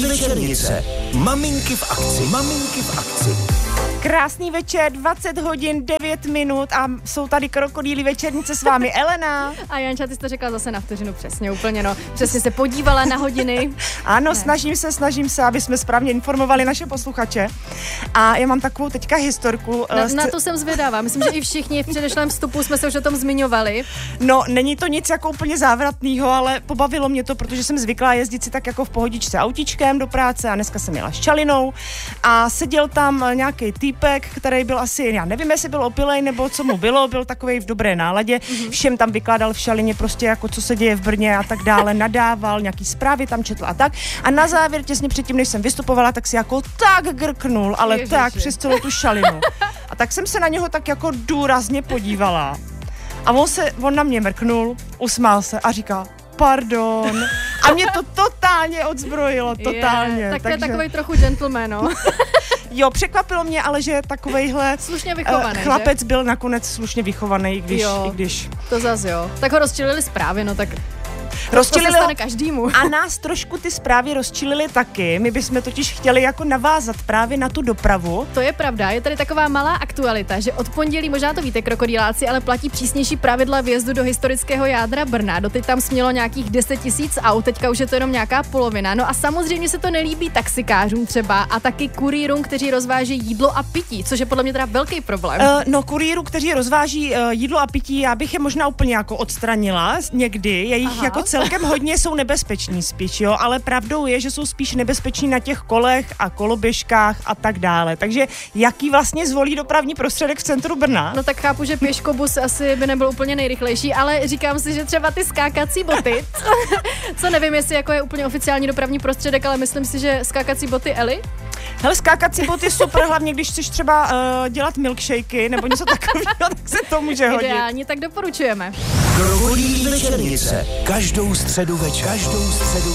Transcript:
Krokodýlí večernice. Maminky v akci. Maminky v akci. Krásný večer, 20 hodin, 9 minut a jsou tady Krokodýlí večernice s vámi Elena. A Janča, ty jsi to řekla zase na vteřinu přesně, úplně no. Přesně se podívala na hodiny. Ano, snažím se, aby jsme správně informovali naše posluchače. A já mám takovou teďka historku. Na to jsem zvědavá. Myslím, že i všichni v předešlém vstupu jsme se už o tom zmiňovali. No, není to nic jako úplně závratného, ale pobavilo mě to, protože jsem zvyklá jezdit si tak jako v pohodičce autičkem do práce a dneska jsem jela s Čalinou a seděl tam nějaký týpek, který byl asi, já nevím, jestli byl opilej nebo co mu bylo, byl takovej v dobré náladě. Všem tam vykládal v Šalině prostě jako co se děje v Brně a tak dále, nadával, nějaký zprávy tam četl a tak. A na závěr, těsně předtím, než jsem vystupovala, tak si jako tak grknul, ale Ježiši. Tak přes celou tu Šalinu. A tak jsem se na něho tak jako důrazně podívala. A on na mě mrknul, usmál se a říká: pardon. A mě to totálně odzbrojilo, totálně. Tak to je takovej trochu gentleman, no. Jo, překvapilo mě, ale že takovejhle slušně vychovaný, chlapec že? Byl nakonec slušně vychovaný, i když... To zas jo. Tak ho rozčilili zprávy, no tak... To se stane každému. A nás trošku ty zprávy rozčilily taky. My bychom totiž chtěli jako navázat právě na tu dopravu. To je pravda. Je tady taková malá aktualita, že od pondělí, možná to víte, krokodýláci, ale platí přísnější pravidla vjezdu do historického jádra Brna. Doteď tam smělo nějakých 10 000 aut, teďka už je to jenom nějaká polovina. No a samozřejmě se to nelíbí taxikářům třeba a taky kurýrům, kteří rozváží jídlo a pití, což je podle mě teda velký problém. No kurýrů, kteří rozváží jídlo a pití, já bych je možná úplně jako odstranila někdy. Je jich jako celkem hodně, jsou nebezpeční spíš, jo, ale pravdou je, že jsou spíš nebezpeční na těch kolech a koloběžkách a tak dále. Takže jaký vlastně zvolí dopravní prostředek v centru Brna? No tak chápu, že pěškobus asi by nebyl úplně nejrychlejší, ale říkám si, že třeba ty skákací boty, co nevím, jestli jako je úplně oficiální dopravní prostředek, ale myslím si, že skákací boty Eli. Hele, skákací boty super, hlavně když chceš třeba dělat milkshakey nebo něco takového, tak se to může hodit. Ideální, tak doporučujeme. Krokodýlí večernice. Každou středu večer.